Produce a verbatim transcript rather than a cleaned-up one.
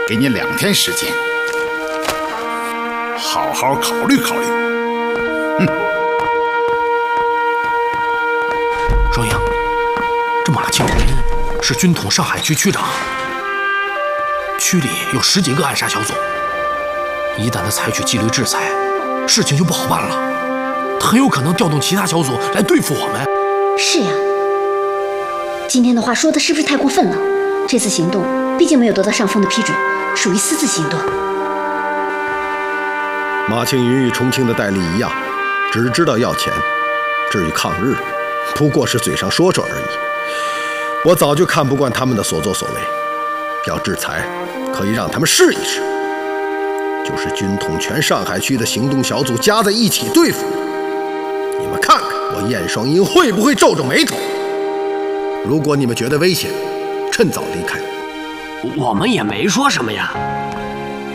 给你两天时间，好好考虑考虑。嗯。 周英，这马庆云是军统上海区区长，区里有十几个暗杀小组，一旦他采取纪律制裁，事情就不好办了。他很有可能调动其他小组来对付我们。 是呀，今天的话说的是不是太过分了？这次行动毕竟没有得到上峰的批准，属于私自行动。 马庆云与重庆的戴笠一样，只知道要钱，至于抗日，不过是嘴上说说而已。我早就看不惯他们的所作所为，要制裁，可以让他们试一试。就是军统全上海区的行动小组加在一起对付你，你们看看我燕双鹰会不会皱皱眉头？如果你们觉得危险，趁早离开。 我们也没说什么呀。